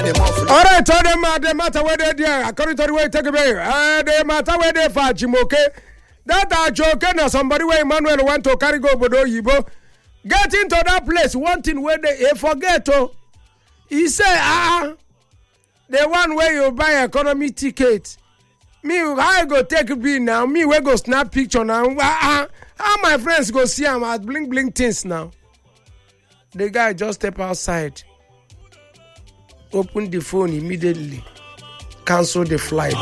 All right, tell them the matter where they there. According to the way take away, the matter where they for Jimoke. That are joking or somebody where Emmanuel went to carry go Bodo Yibo. Get into that place. One thing where they forget to. He say, the one where you buy economy ticket. Me, I go take B now. Me, we go snap picture now. How my friends go see him at bling things now. The guy just step outside. Open the phone immediately. Cancel the flight.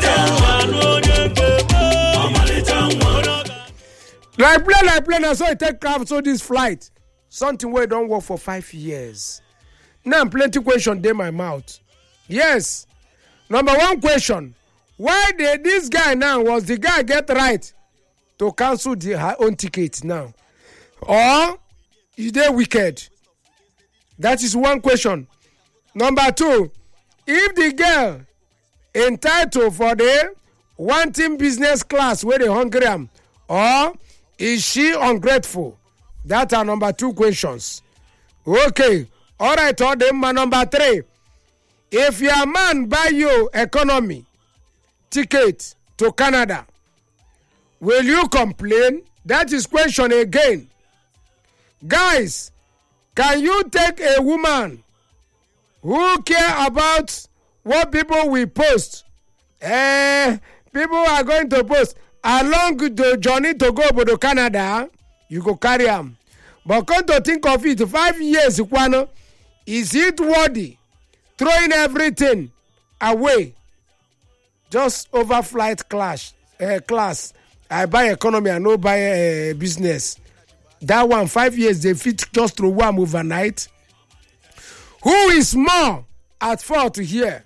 Like play. Now so I take cancel this flight. Something where don't work for 5 years. Now plenty question in my mouth. Yes. Number one question. Why did this guy now was the guy get right to cancel her own ticket now? Or is they wicked? That is one question. Number two, if the girl entitled for the wanting business class where they hungry am, or is she ungrateful? That are number two questions. Okay. All right, all them. Number three, if your man buy you economy ticket to Canada, will you complain? That is question again. Guys, can you take a woman who care about what people will post? People are going to post along the journey to go to Canada. You go carry them. But come to think of it, 5 years, is it worthy throwing everything away just over flight class? I buy economy, I no buy business. That one, 5 years, they fit just through one overnight. Who is more at fault here?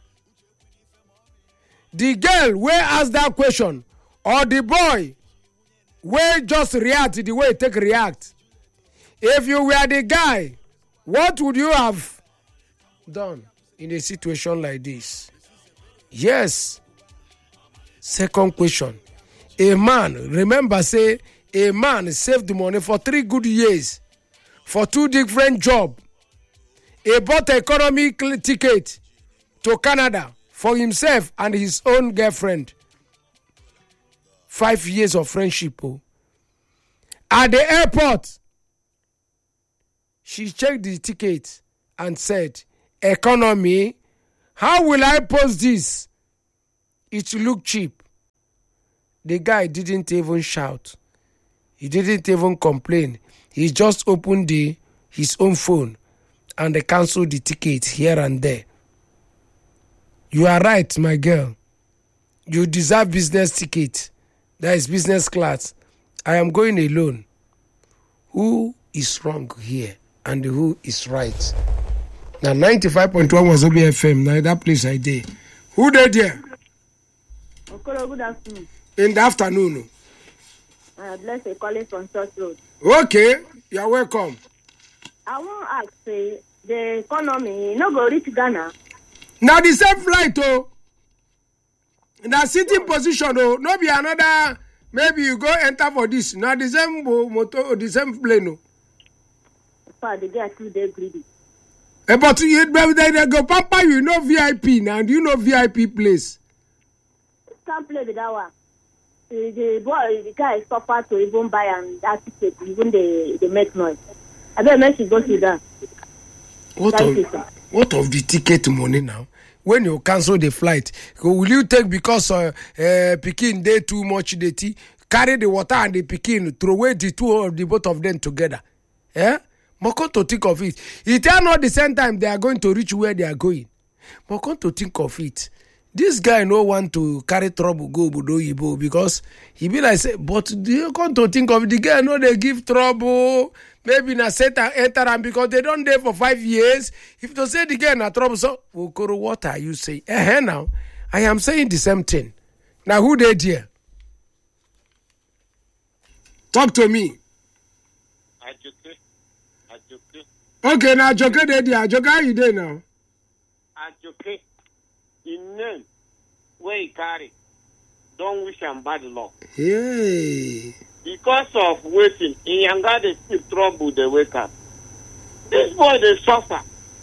The girl where ask that question, or the boy where just react the way take react? If you were the guy, what would you have done in a situation like this? Yes. Second question. A man, remember say, a man saved money for 3 good years for 2 different jobs. He bought an economy ticket to Canada for himself and his own girlfriend. 5 years of friendship. At the airport, she checked the ticket and said, economy, how will I post this? It look cheap. The guy didn't even shout. He didn't even complain. He just opened his own phone and they canceled the ticket here and there. You are right, my girl. You deserve business ticket. That is business class. I am going alone. Who is wrong here and who is right? Now 95.1 was OBFM. Now that place I did. Who did there? Okoro, good afternoon. In the afternoon. Bless you, calling from Church Road. Okay, you are welcome. I want to ask, the economy, no go reach Ghana. Now the same flight, Now sitting position, no be another. Maybe you go enter for this. Now the same motor, the same plane, The guy too they greedy. But they go pamper you know VIP now. Do you know VIP place? Can't play with that one. The guy suffer to even buy and that ticket, even they make noise. I bet make you go to that. What of the ticket money now? When you cancel the flight, will you take because Pekin they too much dirty, carry the water and the Pekin, throw away the two of the both of them together? Yeah? But come to think of it, it are not the same time they are going to reach where they are going. But come to think of it, this guy no want to carry trouble go Bodo Yibo because he be like say, but do you come to think of it, the guy no they give trouble? Maybe na Satan enter and because they don't there for 5 years. If to say the guy na trouble, so Okoro, what are you saying? Now I am saying the same thing. Now who they there? Talk to me. Okay, now Joke they there. Joke, how you there now? Joke, in name where he carry, don't wish him bad luck. Hey. Because of waiting, in Yanga they still trouble they wake up. This boy they suffer.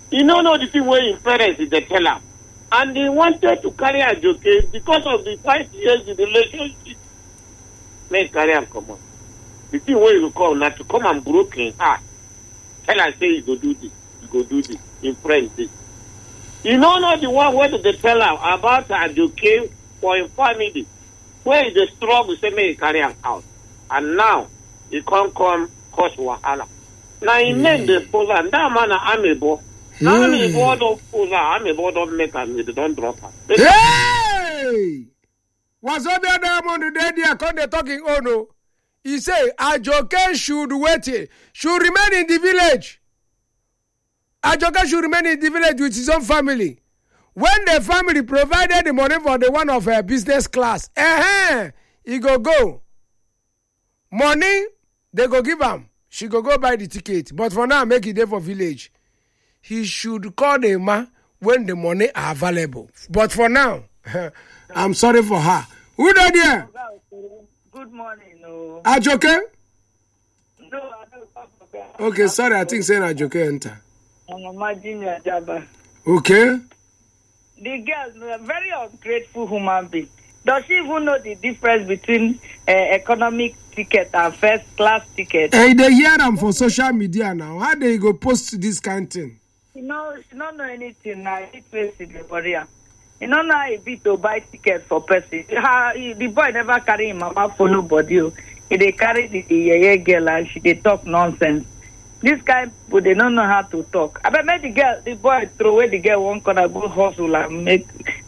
You know the thing where his parents is the teller. And they wanted to carry a joke because of the 5 years in the relationship. Make carry him come on. The thing where you come now to come and broken heart. Tell her say you go do this, you go do this, in friends this. You know the one where they tell her about a joke for a family. Where is the struggle say make carry him out. And now he can't come cause wahala. Now he made the poser and that man amiable. Now I'm a board of poser, I'm a board of make and they don't drop her. Hey! Was on the other on the day they are talking, oh no. He say Ajoke should wait, should remain in the village. Ajoke should remain in the village with his own family. When the family provided the money for the one of her business class, he go. Money, they go give him. She go buy the ticket. But for now, make it there for village. He should call the man when the money are available. But for now, I'm sorry for her. Who there? Good morning. No. Ajoke? No, I don't. Okay, sorry, I think saying Ajoke enter. I'm imagine your Jabba. Okay. The girl is a very ungrateful human being. Does she even know the difference between economic ticket and first class ticket? Hey, they hear them for social media now. How they go post this kind of thing? She don't know anything now. She face the barrier. You know now a bit to buy ticket for person. The boy never carry him mama for nobody. They carry the girl and she they talk nonsense. This kind people they don't know how to talk. I bet make the boy throw away the girl one corner go hustle and make